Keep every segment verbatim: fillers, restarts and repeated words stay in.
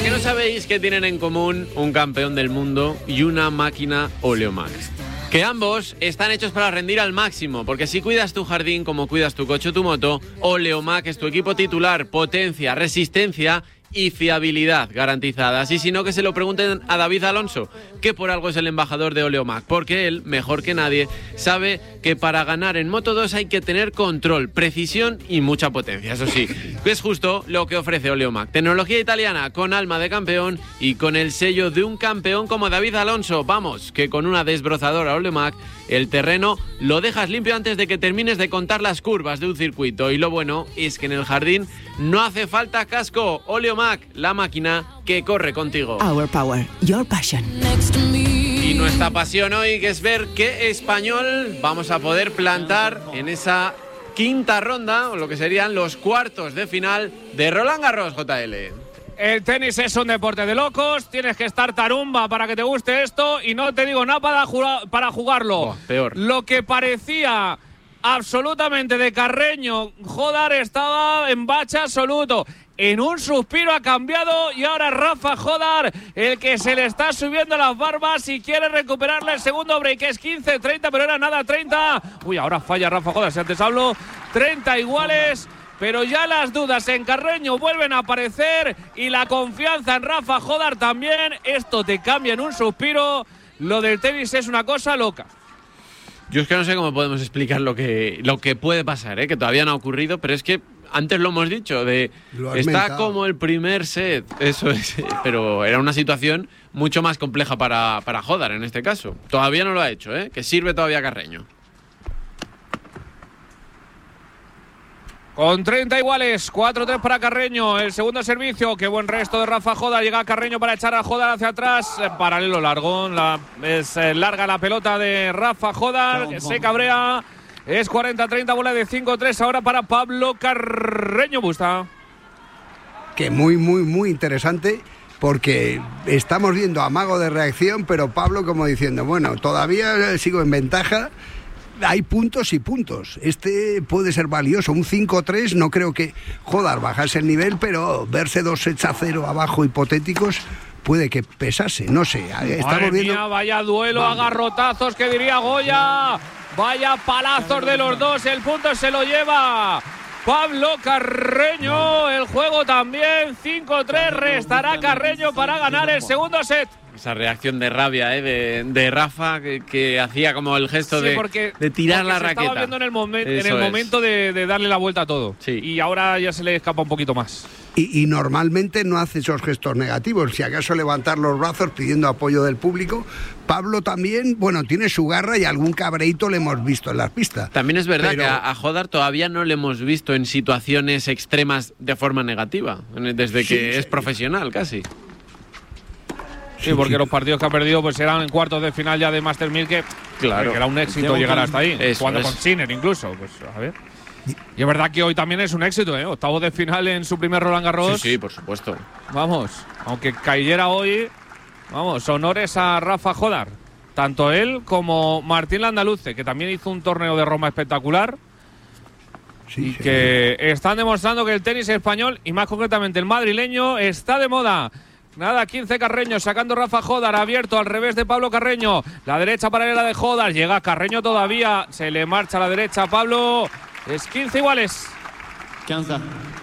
que no sabéis que tienen en común un campeón del mundo y una máquina Oleomac? Que ambos están hechos para rendir al máximo, porque si cuidas tu jardín como cuidas tu coche o tu moto, Oleomac es tu equipo titular. Potencia, resistencia y fiabilidad garantizadas. Y si no, que se lo pregunten a David Alonso, que por algo es el embajador de Oleomac, porque él, mejor que nadie, sabe que para ganar en Moto dos hay que tener control, precisión y mucha potencia. Eso sí, es justo lo que ofrece Oleomac. Tecnología italiana con alma de campeón y con el sello de un campeón como David Alonso. Vamos, que con una desbrozadora Oleomac el terreno lo dejas limpio antes de que termines de contar las curvas de un circuito. Y lo bueno es que en el jardín no hace falta casco. Oleomac, la máquina que corre contigo. Our power, your passion. Y nuestra pasión hoy, que es ver qué español vamos a poder plantar en esa quinta ronda, o lo que serían los cuartos de final de Roland Garros, J L. El tenis es un deporte de locos, tienes que estar tarumba para que te guste esto y no te digo nada para, jugar, para jugarlo. Oh, peor. Lo que parecía absolutamente de Carreño, Jodar estaba en bache absoluto. En un suspiro ha cambiado y ahora Rafa Jodar, el que se le está subiendo las barbas y quiere recuperarle el segundo break. Es quince treinta, pero era nada treinta. Uy, ahora falla Rafa Jodar, si antes hablo, treinta iguales. Pero ya las dudas en Carreño vuelven a aparecer y la confianza en Rafa Jodar también. Esto te cambia en un suspiro. Lo del tenis es una cosa loca. Yo es que no sé cómo podemos explicar lo que, lo que puede pasar, ¿eh? Que todavía no ha ocurrido, pero es que antes lo hemos dicho, de está mentado. Como el primer set, eso es, pero era una situación mucho más compleja para, para Jodar en este caso. Todavía no lo ha hecho, ¿eh? Que sirve todavía Carreño. Con treinta iguales, cuatro tres para Carreño, el segundo servicio, qué buen resto de Rafa Jodar, llega Carreño para echar a Jodar hacia atrás, eh, paralelo largo, la, es eh, larga la pelota de Rafa Jodar, que se cabrea, es cuarenta treinta, bola de cinco tres ahora para Pablo Carreño Busta. Que muy, muy, muy interesante, porque estamos viendo amago de reacción, pero Pablo como diciendo, bueno, todavía sigo en ventaja. Hay puntos y puntos. Este puede ser valioso. Un cinco tres, no creo que Jodar bajase el nivel, pero verse dos sets a cero abajo hipotéticos puede que pesase. No sé. Estamos Madre viendo. Mía, vaya duelo, Vamos. Agarrotazos que diría Goya. Vaya palazos de los dos. El punto se lo lleva Pablo Carreño. El juego también. cinco tres. Restará Carreño para ganar el segundo set. Esa reacción de rabia, ¿eh? de, de Rafa, que, que hacía como el gesto sí, de, porque, de tirar porque la se raqueta. Estaba viendo en el, momen, en el es. momento de, de darle la vuelta a todo. Sí. Y ahora ya se le escapa un poquito más. Y, y normalmente no hace esos gestos negativos. Si acaso levantar los brazos pidiendo apoyo del público. Pablo también, bueno, tiene su garra y algún cabreíto le hemos visto en las pistas. También es verdad Pero... que a, a Jodar todavía no le hemos visto en situaciones extremas de forma negativa, desde que sí, es sí. profesional casi. Sí, porque sí. los partidos que ha perdido pues eran en cuartos de final ya de Master mil, que, claro. que era un éxito llegar hasta ahí. Eso jugando es. Con Sinner incluso. Pues a ver. Y es verdad que hoy también es un éxito, ¿eh? Octavo de final en su primer Roland Garros. Sí, sí, por supuesto. Vamos, aunque cayera hoy, vamos, honores a Rafa Jodar. Tanto él como Martín Landaluce, que también hizo un torneo de Roma espectacular. Sí, y sí. que están demostrando que el tenis español, y más concretamente el madrileño, está de moda. Nada, quince Carreño, sacando Rafa Jodar, abierto al revés de Pablo Carreño. La derecha paralela de Jodar, llega Carreño todavía, se le marcha a la derecha a Pablo. Es quince iguales. quince.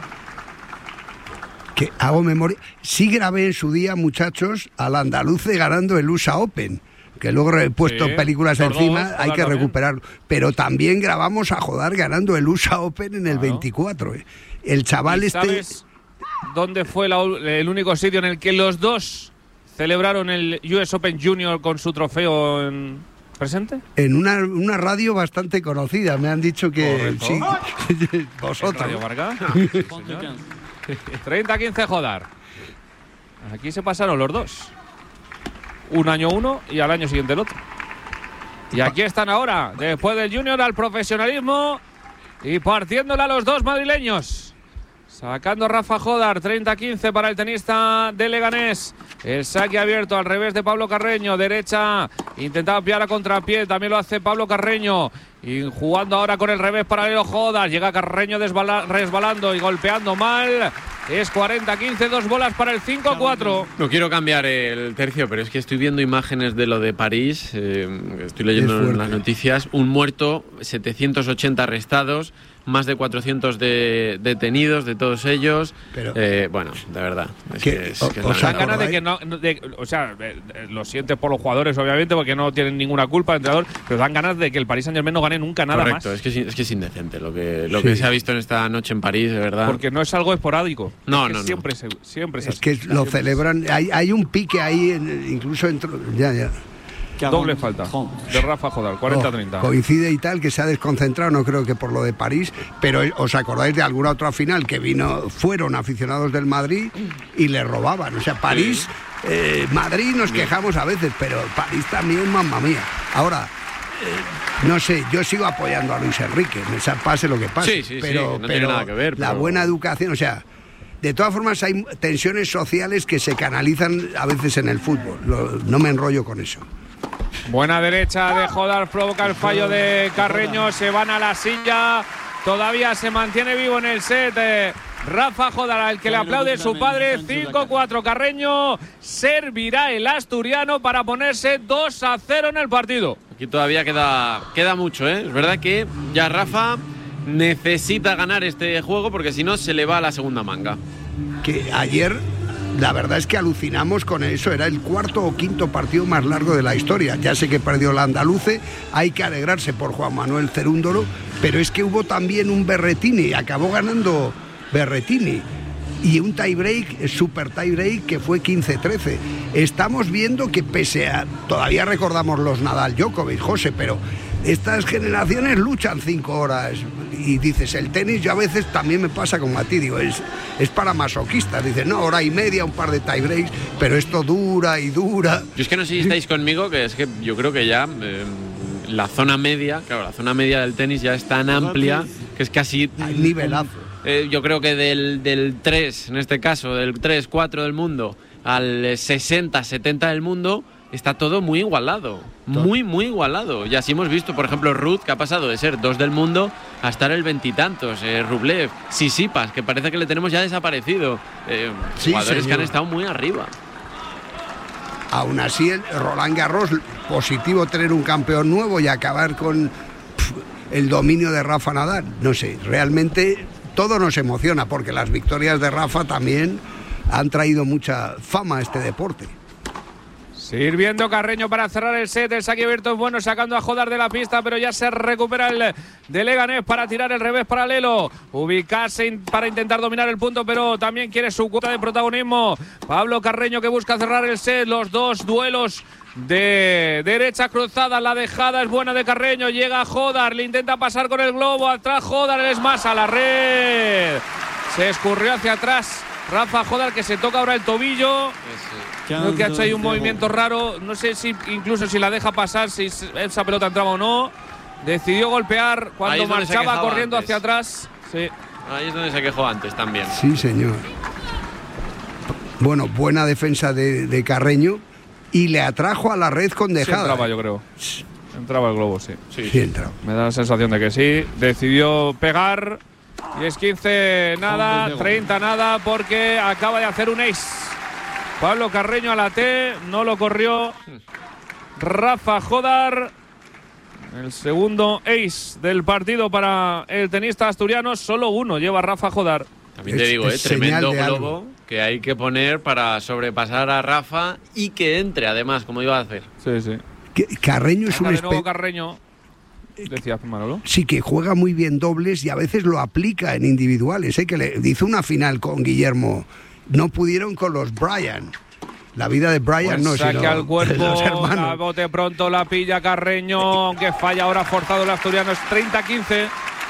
Que hago memoria. Sí grabé en su día, muchachos, al andaluce ganando el U S A Open. Que luego he puesto sí, películas encima, dos, hay que también. recuperarlo. Pero también grabamos a Jodar ganando el U S A Open en el claro. veinticuatro. ¿eh? El chaval este... ¿Sabes dónde fue la, el único sitio en el que los dos celebraron el U S Open Junior con su trofeo en presente? En una, una radio bastante conocida, me han dicho que sí. Vosotros. ¿Radio Vargas? treinta quince Jodar. Aquí se pasaron los dos. Un año uno y al año siguiente el otro. Y aquí están ahora, después del Junior al profesionalismo y partiéndola a los dos madrileños. Sacando Rafa Jodar, treinta quince para el tenista de Leganés. El saque abierto al revés de Pablo Carreño. Derecha, intentaba pillar a contrapié. También lo hace Pablo Carreño. Y jugando ahora con el revés paralelo Jodar. Llega Carreño resbalando y golpeando mal. Es cuarenta quince, dos bolas para el cinco cuatro. No quiero cambiar el tercio, pero es que estoy viendo imágenes de lo de París. Eh, estoy leyendo en las noticias. Un muerto, setecientos ochenta arrestados, más de cuatrocientos de, detenidos de todos ellos. Pero, eh, bueno, de verdad. Es que, que es, o, que es o sea, ganas de que no. De, o sea, eh, lo sientes por los jugadores, obviamente, porque no tienen ninguna culpa el entrenador, pero dan ganas de que el Paris Saint-Germain no gane nunca nada Correcto, más. Es que es, es que es indecente lo que, lo sí. que se ha visto en esta noche en París, de verdad. Porque no es algo esporádico. No, es que no, siempre, no. Se, siempre es es que así. lo Siempre celebran. Hay, hay un pique ahí, en, incluso entro, ya, ya. Doble falta de Rafa Jodar, cuarenta treinta. Oh, coincide y tal, que se ha desconcentrado, no creo que por lo de París, pero os acordáis de alguna otra final que vino, fueron aficionados del Madrid y le robaban. O sea, París, eh, Madrid nos quejamos a veces, pero París también, mamma mía. Ahora, eh, no sé, yo sigo apoyando a Luis Enrique, o sea, pase lo que pase. Sí, sí, pero, sí, no pero tiene nada que ver. La pero... buena educación, o sea. De todas formas, hay tensiones sociales que se canalizan a veces en el fútbol. Lo, no me enrollo con eso. Buena derecha de Jodar, provoca el fallo de Carreño, se van a la silla, todavía se mantiene vivo en el set. Eh, Rafa Jodar, al que le aplaude su padre. Cinco cuatro. Carreño servirá el asturiano para ponerse dos a cero en el partido. Aquí todavía queda, queda mucho, ¿eh? Es verdad que ya Rafa necesita ganar este juego porque si no se le va a la segunda manga. Que ayer, la verdad es que alucinamos con eso, era el cuarto o quinto partido más largo de la historia. Ya sé que perdió el Andaluce, hay que alegrarse por Juan Manuel Cerúndolo, pero es que hubo también un Berretini, acabó ganando Berretini. Y un tiebreak, super tiebreak, que fue quince trece. Estamos viendo que pese a... Todavía recordamos los Nadal Djokovic, José, pero estas generaciones luchan cinco horas. Y dices, el tenis yo a veces también me pasa como a ti, digo, es, es para masoquistas. Dices, no, hora y media, un par de tiebreaks, pero esto dura y dura. Yo es que no sé si estáis conmigo, que es que yo creo que ya eh, la zona media, claro, la zona media del tenis ya es tan amplia que es casi... Hay nivelazo. Eh, yo creo que del, del tres, en este caso, del tres cuatro del mundo al sesenta setenta del mundo, está todo muy igualado. Muy, muy igualado. Y así hemos visto, por ejemplo, Ruth, que ha pasado de ser dos del mundo a estar el veintitantos. Eh, Rublev, Tsitsipas, que parece que le tenemos ya desaparecido. Eh, sí, jugadores señor. que han estado muy arriba. Aún así, el Roland Garros, positivo tener un campeón nuevo y acabar con pff, el dominio de Rafa Nadal. No sé, realmente... Todo nos emociona porque las victorias de Rafa también han traído mucha fama a este deporte. Sirviendo Carreño para cerrar el set, el saque abierto es bueno, sacando a Jodar de la pista, pero ya se recupera el de Leganés para tirar el revés paralelo, ubicarse para intentar dominar el punto, pero también quiere su cuota de protagonismo. Pablo Carreño que busca cerrar el set, los dos duelos de derecha cruzada, la dejada es buena de Carreño, llega Jodar, le intenta pasar con el globo, atrás Jodar, es más a la red, se escurrió hacia atrás Rafa Jodar, que se toca ahora el tobillo. Creo que ha hecho ahí un movimiento raro, no sé si incluso si la deja pasar, si esa pelota entraba o no. Decidió golpear cuando marchaba corriendo antes. Hacia atrás. Sí. Ahí es donde se quejó antes también. Sí, señor. Bueno, buena defensa de, de Carreño. Y le atrajo a la red con dejada. Sí entraba, yo creo. Entraba el globo, sí. Sí, sí entraba. Me da la sensación de que sí. Decidió pegar. Y es quince nada, treinta nada, porque acaba de hacer un ace. Pablo Carreño a la T, no lo corrió. Rafa Jodar. El segundo ace del partido para el tenista asturiano. Solo uno lleva Rafa Jodar. También te digo, eh, tremendo globo que hay que poner para sobrepasar a Rafa y que entre, además, como iba a hacer. Sí, sí. Carreño es un de nuevo Carreño. Decía Manolo. Sí, que juega muy bien dobles y a veces lo aplica en individuales. ¿eh? Que le hizo una final con Guillermo. No pudieron con los Bryan. La vida de Bryan pues no, saque sino al cuerpo, los hermanos. La bote pronto la pilla Carreño, aunque falla ahora forzado el asturiano, es treinta quince.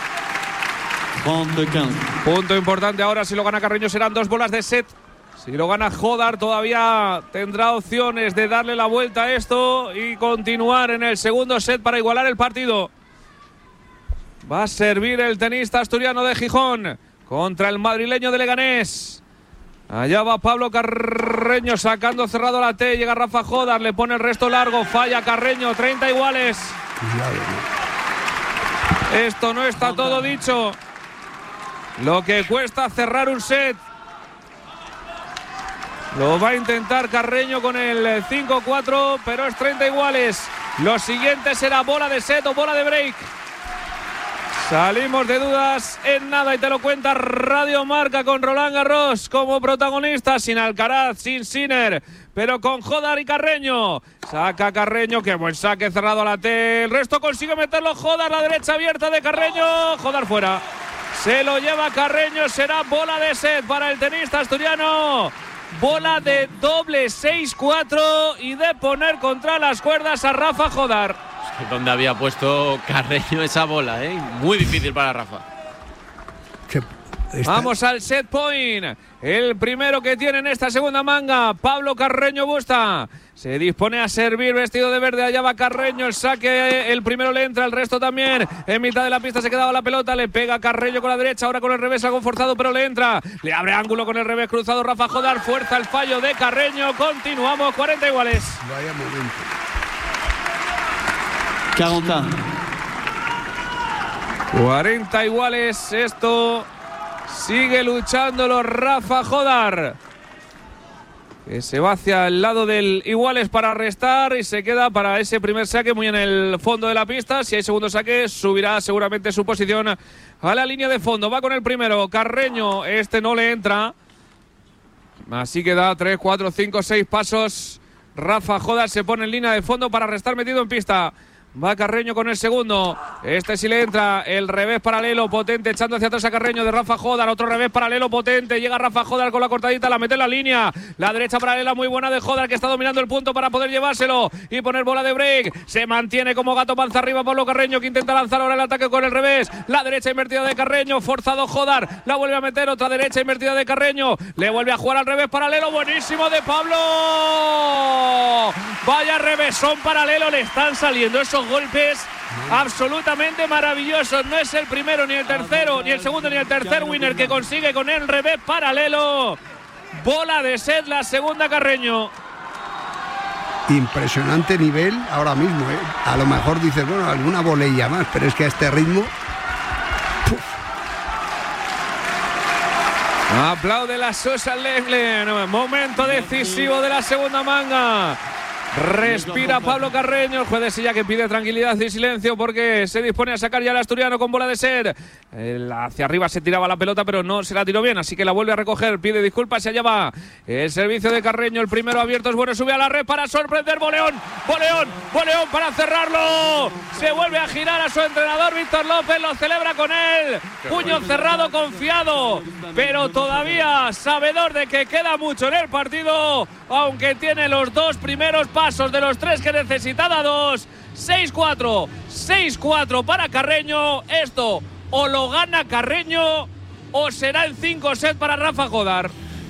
Punto importante ahora, si lo gana Carreño serán dos bolas de set. Si lo gana Jodar todavía tendrá opciones de darle la vuelta a esto y continuar en el segundo set para igualar el partido. Va a servir el tenista asturiano de Gijón contra el madrileño de Leganés. Allá va Pablo Carreño sacando cerrado la T, llega Rafa Jodar, le pone el resto largo, falla Carreño, treinta iguales. Esto no está todo dicho. Lo que cuesta cerrar un set Lo va a intentar Carreño con el cinco cuatro, pero es treinta iguales. Lo siguiente será bola de set o bola de break. Salimos de dudas en nada y te lo cuenta Radio Marca con Roland Garros como protagonista, sin Alcaraz, sin Sinner, pero con Jodar y Carreño. Saca Carreño, qué buen saque cerrado a la T. El resto consigue meterlo Jodar, la derecha abierta de Carreño. Jodar fuera. Se lo lleva Carreño, será bola de set para el tenista asturiano. Bola de doble seis cuatro y de poner contra las cuerdas a Rafa Jodar. Donde había puesto Carreño esa bola, ¿eh? Muy difícil para Rafa. Vamos al set point. El primero que tiene en esta segunda manga, Pablo Carreño Busta. Se dispone a servir vestido de verde. Allá va Carreño. El saque, el primero le entra, el resto también. En mitad de la pista se quedaba la pelota. Le pega Carreño con la derecha. Ahora con el revés, algo forzado, pero le entra. Le abre ángulo con el revés cruzado. Rafa Jodar. Fuerza el fallo de Carreño. Continuamos, cuarenta iguales. Vaya momento. cuarenta. cuarenta iguales. Esto sigue luchándolo Rafa Jodar, que se va hacia el lado del iguales para restar y se queda para ese primer saque muy en el fondo de la pista. Si hay segundo saque, subirá seguramente su posición a la línea de fondo. Va con el primero Carreño, este no le entra, así que da tres, cuatro, cinco, seis pasos. Rafa Jodar se pone en línea de fondo para restar metido en pista. Va Carreño con el segundo. Este sí le entra. El revés paralelo potente echando hacia atrás a Carreño de Rafa Jodar. Otro revés paralelo potente. Llega Rafa Jodar con la cortadita. La mete en la línea. La derecha paralela muy buena de Jodar, que está dominando el punto para poder llevárselo y poner bola de break. Se mantiene como gato panza arriba Pablo Carreño, que intenta lanzar ahora el ataque con el revés. La derecha invertida de Carreño. Forzado Jodar. La vuelve a meter. Otra derecha invertida de Carreño. Le vuelve a jugar al revés paralelo. Buenísimo de Pablo. Vaya revésón paralelo. Le están saliendo esos golpes absolutamente maravillosos. No es el primero, ni el tercero, ni el segundo, ni el tercer winner que consigue con el revés paralelo. Bola de set, la segunda Carreño. Impresionante nivel ahora mismo, ¿eh? A lo mejor dices, bueno, alguna bolilla más, pero es que a este ritmo... ¡puf! Aplaude la Susan Lenglen. Momento decisivo de la segunda manga. Respira Pablo Carreño, el juez de silla que pide tranquilidad y silencio porque se dispone a sacar ya al asturiano con bola de set. El hacia arriba se tiraba la pelota, pero no se la tiró bien, así que la vuelve a recoger, pide disculpas y allá va el servicio de Carreño. El primero abierto es bueno, sube a la red para sorprender. Boleón, boleón, boleón para cerrarlo. Se vuelve a girar a su entrenador Víctor López, lo celebra con él. Puño cerrado, confiado, pero todavía sabedor de que queda mucho en el partido, aunque tiene los dos primeros pasos de los tres que necesitaba. Dos, seis cuatro, seis cuatro para Carreño. Esto o lo gana Carreño o será el cinco set para Rafa Jodar.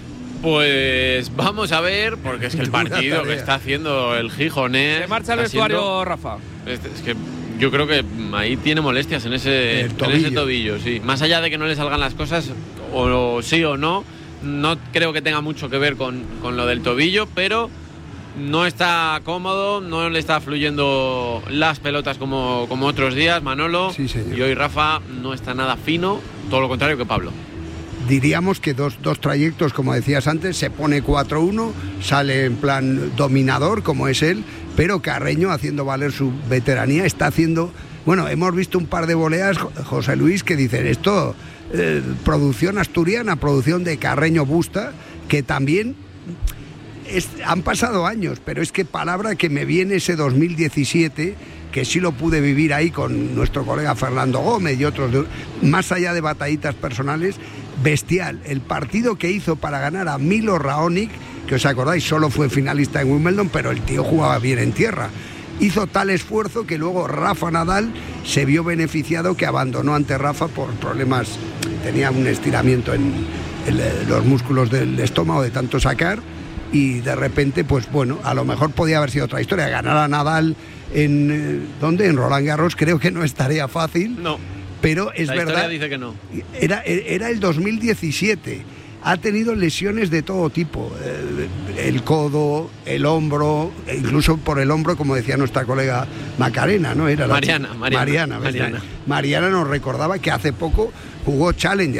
Pues vamos a ver, porque es que el partido que está haciendo el Gijonés... Se marcha el vestuario, siendo... Rafa. Es, es que yo creo que ahí tiene molestias en ese, en ese tobillo, sí. Más allá de que no le salgan las cosas, o sí o no, no creo que tenga mucho que ver con, con lo del tobillo, pero no está cómodo, no le está fluyendo las pelotas como, como otros días, Manolo. Sí, señor. Y hoy Rafa no está nada fino, todo lo contrario que Pablo. Diríamos que dos, dos trayectos, como decías antes, se pone cuatro uno, sale en plan dominador, como es él, pero Carreño, haciendo valer su veteranía, está haciendo... Bueno, hemos visto un par de voleas, José Luis, que dicen esto, eh, producción asturiana, producción de Carreño Busta, que también... Es, han pasado años, pero es que palabra que me viene ese dos mil diecisiete, que sí lo pude vivir ahí con nuestro colega Fernando Gómez y otros, de, más allá de batallitas personales, bestial. El partido que hizo para ganar a Milo Raonic, que os acordáis, solo fue finalista en Wimbledon, pero el tío jugaba bien en tierra. Hizo tal esfuerzo que luego Rafa Nadal se vio beneficiado, que abandonó ante Rafa por problemas, tenía un estiramiento en, en los músculos del estómago de tanto sacar. Y de repente, pues bueno, a lo mejor podía haber sido otra historia. Ganar a Nadal en... Eh, ¿dónde? En Roland Garros, creo que no es tarea fácil. No. Pero es la verdad... La historia dice que no. Era, era el dos mil diecisiete. Ha tenido lesiones de todo tipo. Eh, el codo, el hombro, incluso por el hombro, como decía nuestra colega Macarena, ¿no? Era la Mariana, Mariana. Mariana, Mariana. Mariana nos recordaba que hace poco jugó Challenger.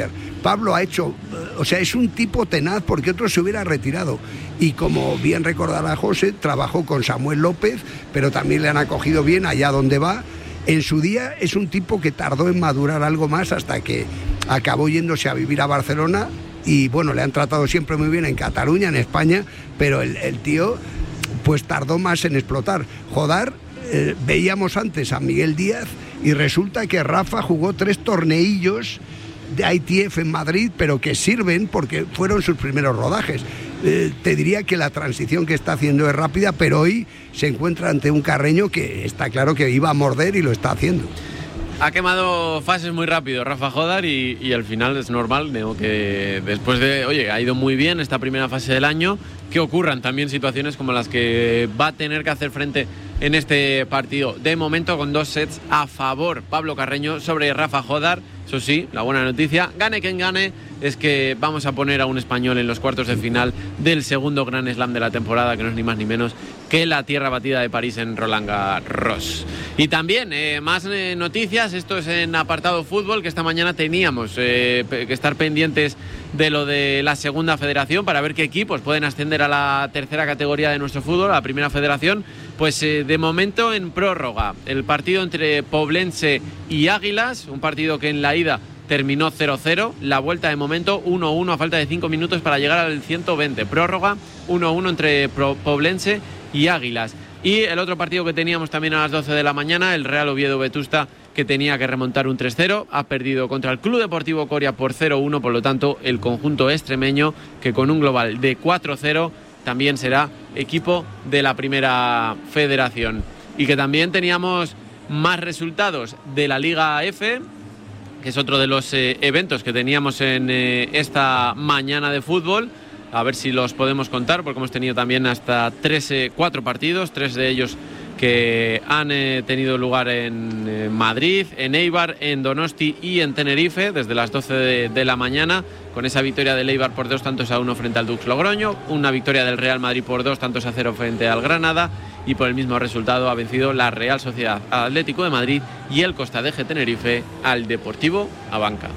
Pablo ha hecho, o sea, es un tipo tenaz porque otro se hubiera retirado. Y como bien recordará José, trabajó con Samuel López, pero también le han acogido bien allá donde va. En su día es un tipo que tardó en madurar algo más hasta que acabó yéndose a vivir a Barcelona y bueno, le han tratado siempre muy bien en Cataluña, en España, pero el, el tío pues tardó más en explotar. Jodar, eh, veíamos antes a Miguel Díaz y resulta que Rafa jugó tres torneillos de I T F en Madrid, pero que sirven porque fueron sus primeros rodajes. Eh, te diría que la transición que está haciendo es rápida, pero hoy se encuentra ante un Carreño que está claro que iba a morder y lo está haciendo. Ha quemado fases muy rápido Rafa Jodar y, y al final es normal, ¿no? Que después de, oye, ha ido muy bien esta primera fase del año, que ocurran también situaciones como las que va a tener que hacer frente en este partido. De momento con dos sets a favor Pablo Carreño sobre Rafa Jodar. Eso sí, la buena noticia, gane quien gane, es que vamos a poner a un español en los cuartos de final del segundo Grand Slam de la temporada, que no es ni más ni menos que la tierra batida de París en Roland Garros. Y también, eh, más eh, noticias, esto es en apartado fútbol, que esta mañana teníamos eh, que estar pendientes de lo de la segunda federación para ver qué equipos pueden ascender a la tercera categoría de nuestro fútbol, a la primera federación. Pues eh, de momento en prórroga, el partido entre Poblense y Águilas, un partido que en la ida terminó cero cero, la vuelta de momento uno uno a falta de cinco minutos para llegar al ciento veinte, prórroga uno uno entre Poblense y Águilas. Y el otro partido que teníamos también a las doce de la mañana, el Real Oviedo Vetusta, que tenía que remontar un tres cero, ha perdido contra el Club Deportivo Coria por cero uno, por lo tanto el conjunto extremeño, que con un global de cuatro cero también será equipo de la primera federación. Y que también teníamos más resultados de la Liga F, que es otro de los eh, eventos que teníamos en eh, esta mañana de fútbol. A ver si los podemos contar, porque hemos tenido también hasta tres, eh, cuatro partidos, tres de ellos que han eh, tenido lugar en eh, Madrid, en Eibar, en Donosti y en Tenerife, desde las doce de, de la mañana, con esa victoria del Eibar por dos tantos a uno frente al Dux Logroño, una victoria del Real Madrid por dos tantos a cero frente al Granada, y por el mismo resultado ha vencido la Real Sociedad Atlético de Madrid y el Costa de Tenerife al Deportivo Abanca.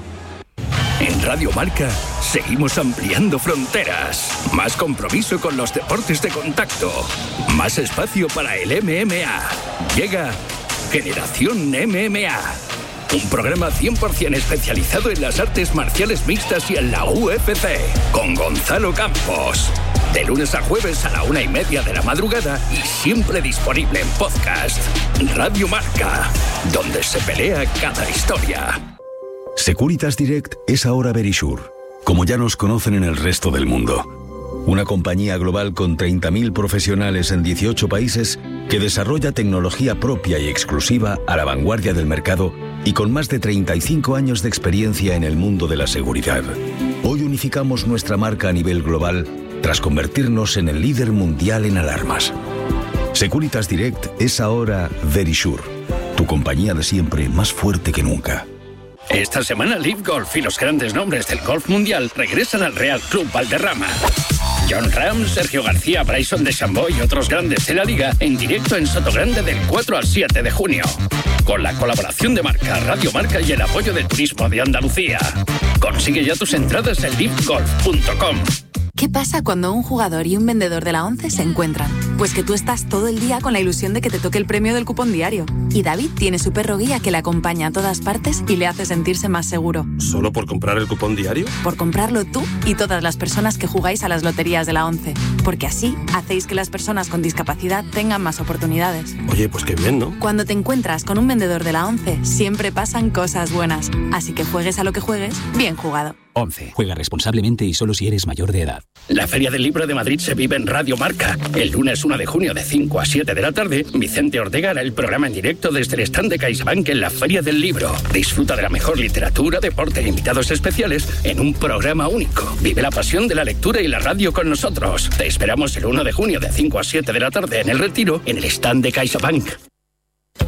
En Radio Marca seguimos ampliando fronteras. Más compromiso con los deportes de contacto. Más espacio para el M M A. Llega Generación M M A. Un programa cien por ciento especializado en las artes marciales mixtas y en la U F C. Con Gonzalo Campos. De lunes a jueves a la una y media de la madrugada y siempre disponible en podcast. Radio Marca. Donde se pelea cada historia. Securitas Direct es ahora Verisure, como ya nos conocen en el resto del mundo. Una compañía global con treinta mil profesionales en dieciocho países que desarrolla tecnología propia y exclusiva a la vanguardia del mercado y con más de treinta y cinco años de experiencia en el mundo de la seguridad. Hoy unificamos nuestra marca a nivel global tras convertirnos en el líder mundial en alarmas. Securitas Direct es ahora Verisure, tu compañía de siempre más fuerte que nunca. Esta semana Live Golf y los grandes nombres del golf mundial regresan al Real Club Valderrama. John Ram, Sergio García, Bryson DeChambeau y otros grandes de la liga en directo en Sotogrande del cuatro al siete de junio. Con la colaboración de Marca, Radio Marca y el apoyo del turismo de Andalucía. Consigue ya tus entradas en live golf punto com. ¿Qué pasa cuando un jugador y un vendedor de la ONCE se encuentran? Pues que tú estás todo el día con la ilusión de que te toque el premio del cupón diario. Y David tiene su perro guía que le acompaña a todas partes y le hace sentirse más seguro. ¿Solo por comprar el cupón diario? Por comprarlo tú y todas las personas que jugáis a las loterías de la ONCE. Porque así hacéis que las personas con discapacidad tengan más oportunidades. Oye, pues qué bien, ¿no? Cuando te encuentras con un vendedor de la ONCE, siempre pasan cosas buenas. Así que juegues a lo que juegues, bien jugado. ONCE. Juega responsablemente y solo si eres mayor de edad. La Feria del Libro de Madrid se vive en Radio Marca. El lunes uno de junio de cinco a siete de la tarde, Vicente Ortega hará el programa en directo desde el stand de CaixaBank en la Feria del Libro. Disfruta de la mejor literatura, deporte e invitados especiales en un programa único. Vive la pasión de la lectura y la radio con nosotros. Te esperamos el uno de junio de cinco a siete de la tarde en El Retiro, en el stand de CaixaBank.